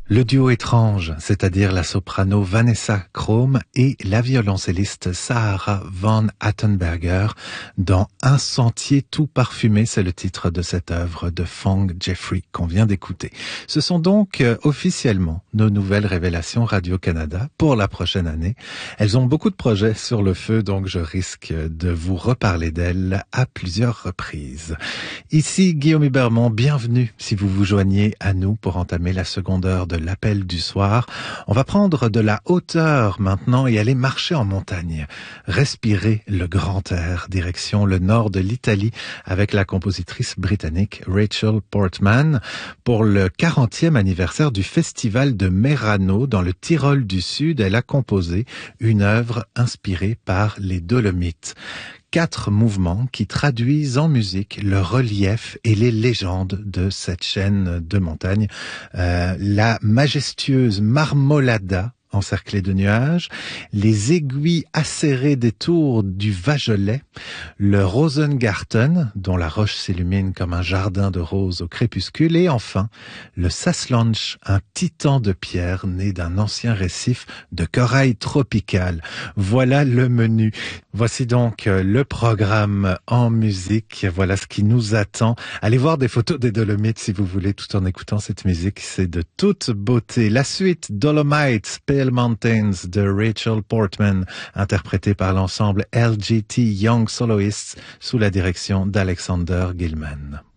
Le duo étrange, c'est-à-dire la soprano Vanessa Chrome et la violoncelliste Sahara Van Attenberger dans Un sentier tout parfumé, c'est le titre de cette œuvre de Fong Jeffrey qu'on vient d'écouter. Ce sont donc officiellement nos nouvelles révélations Radio-Canada pour la prochaine année. Elles ont beaucoup de projets sur le feu, donc je risque de vous reparler d'elles à plusieurs reprises. Ici Guillaume Hubermont, bienvenue si vous vous joignez à nous pour entamer la seconde heure de l'appel du soir. On va prendre de la hauteur maintenant et aller marcher en montagne. Respirer le grand air, direction le nord de l'Italie avec la compositrice britannique Rachel Portman pour le 40e anniversaire du festival de Merano dans le Tyrol du Sud. Elle a composé une œuvre inspirée par les Dolomites. 4 mouvements qui traduisent en musique le relief et les légendes de cette chaîne de montagnes. La majestueuse Marmolada, encerclée de nuages, les aiguilles acérées des tours du Vagelet, le Rosengarten, dont la roche s'illumine comme un jardin de roses au crépuscule, et enfin, le Saslanch, un titan de pierre né d'un ancien récif de corail tropical. Voilà le menu. Voici donc le programme en musique. Voilà ce qui nous attend. Allez voir des photos des Dolomites si vous voulez, tout en écoutant cette musique. C'est de toute beauté. La suite, Dolomites, Pale Mountains de Rachel Portman, interprétée par l'ensemble LGT Young Soloists sous la direction d'Alexander Gilman.